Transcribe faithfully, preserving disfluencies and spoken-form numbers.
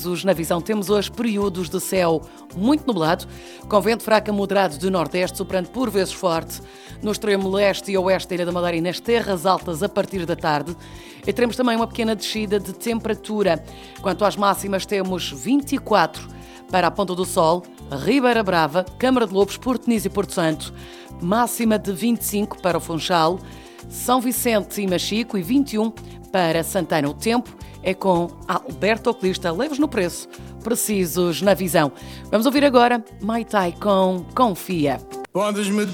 Precisos na Visão. Temos hoje períodos de céu muito nublado, com vento fraco a moderado de nordeste, soprando por vezes forte no extremo leste e oeste da Ilha da Madeira e nas terras altas a partir da tarde. E teremos também uma pequena descida de temperatura. Quanto às máximas, temos vinte e quatro para a Ponta do Sol, Ribeira Brava, Câmara de Lobos, Porto Nis e Porto Santo. Máxima de vinte e cinco para o Funchal, São Vicente e Machico e vinte e um para Santana. O tempo é com Alberto Oculista. Leves no preço, precisos na visão. Vamos ouvir agora Mai Tai com Confia. Podes-me